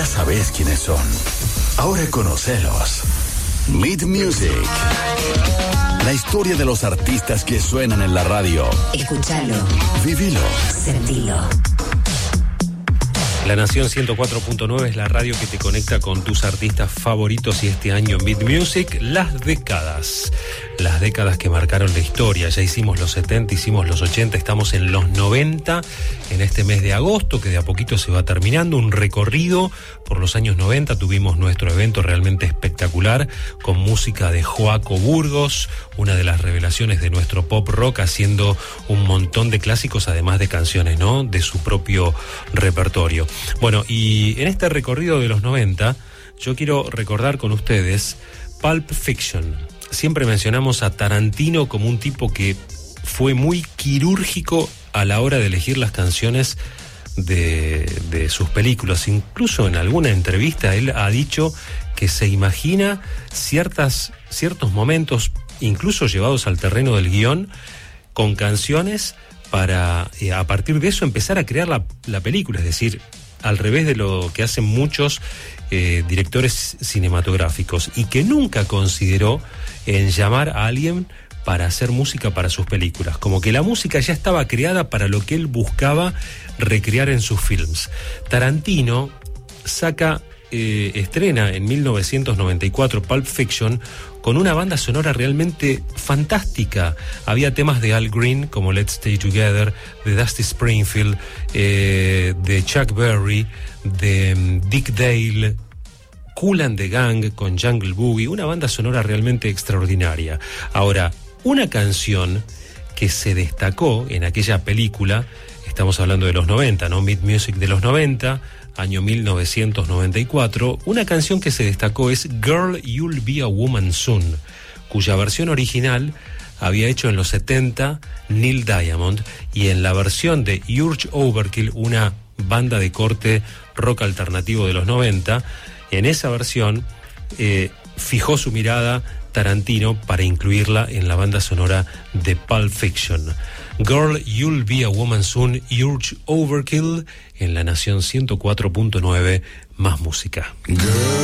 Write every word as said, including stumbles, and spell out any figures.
Ya sabés quiénes son. Ahora conocelos. Meet Music. La historia de los artistas que suenan en la radio. Escúchalo. Vivilo. Sentilo. La Nación ciento cuatro punto nueve es la radio que te conecta con tus artistas favoritos y este año en Beat Music, las décadas. Las décadas que marcaron la historia. Ya hicimos los setenta, hicimos los ochenta, estamos en los noventa, en este mes de agosto, que de a poquito se va terminando. Un recorrido por los años noventa. Tuvimos nuestro evento realmente espectacular, con música de Joaco Burgos, una de las revelaciones de nuestro pop rock, haciendo un montón de clásicos, además de canciones, ¿no?, de su propio repertorio. Bueno, y en este recorrido de los noventa, yo quiero recordar con ustedes Pulp Fiction. Siempre mencionamos a Tarantino como un tipo que fue muy quirúrgico a la hora de elegir las canciones de, de sus películas. Incluso en alguna entrevista él ha dicho que se imagina ciertas, ciertos momentos, incluso llevados al terreno del guión, con canciones para, eh, a partir de eso, empezar a crear la, la película. Es decir, al revés de lo que hacen muchos eh, directores cinematográficos, y que nunca consideró en llamar a alguien para hacer música para sus películas. Como que la música ya estaba creada para lo que él buscaba recrear en sus films. Tarantino saca, eh, estrena en mil novecientos noventa y cuatro Pulp Fiction con una banda sonora realmente fantástica. Había temas de Al Green como Let's Stay Together, de Dusty Springfield, eh, de Chuck Berry, de um, Dick Dale, Kool and the Gang con Jungle Boogie, una banda sonora realmente extraordinaria. Ahora, una canción que se destacó en aquella película, estamos hablando de los noventa, ¿no? Beat Music de los noventa, año mil novecientos noventa y cuatro, una canción que se destacó es Girl, You'll Be a Woman Soon, cuya versión original había hecho en los setenta Neil Diamond, y en la versión de Urge Overkill, una banda de corte rock alternativo de los noventa, en esa versión eh, fijó su mirada Tarantino para incluirla en la banda sonora de Pulp Fiction. Girl, You'll Be a Woman Soon, Urge Overkill, en La Nación ciento cuatro punto nueve, más música. Girl.